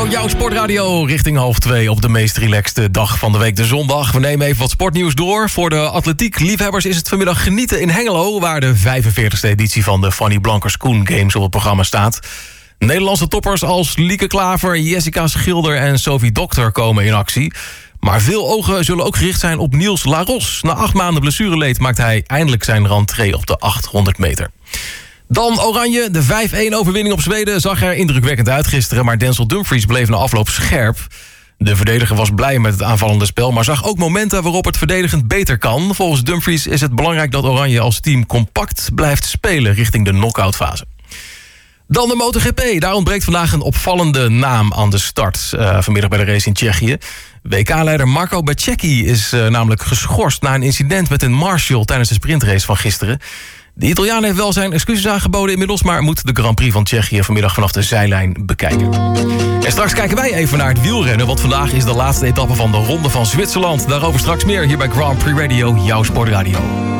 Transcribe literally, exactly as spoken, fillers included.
Jouw Sportradio richting half twee op de meest relaxte dag van de week, de zondag. We nemen even wat sportnieuws door. Voor de atletiek-liefhebbers is het vanmiddag genieten in Hengelo, waar de vijfenveertigste editie van de Fanny Blankers-Koen Games op het programma staat. Nederlandse toppers als Lieke Klaver, Jessica Schilder en Sophie Dokter komen in actie. Maar veel ogen zullen ook gericht zijn op Niels Laros. Na acht maanden blessureleed maakt hij eindelijk zijn rentree op de achthonderd meter. Dan Oranje, de vijf-een overwinning op Zweden zag er indrukwekkend uit gisteren, maar Denzel Dumfries bleef na afloop scherp. De verdediger was blij met het aanvallende spel, maar zag ook momenten waarop het verdedigend beter kan. Volgens Dumfries is het belangrijk dat Oranje als team compact blijft spelen richting de knock-outfase. Dan de MotoGP. Daar ontbreekt vandaag een opvallende naam aan de start. Uh, vanmiddag bij de race in Tsjechië. W K-leider Marco Bezzecchi is uh, namelijk geschorst na een incident met een Marshall tijdens de sprintrace van gisteren. De Italiaan heeft wel zijn excuses aangeboden inmiddels, maar moet de Grand Prix van Tsjechië vanmiddag vanaf de zijlijn bekijken. En straks kijken wij even naar het wielrennen, want vandaag is de laatste etappe van de Ronde van Zwitserland. Daarover straks meer hier bij Grand Prix Radio, jouw sportradio.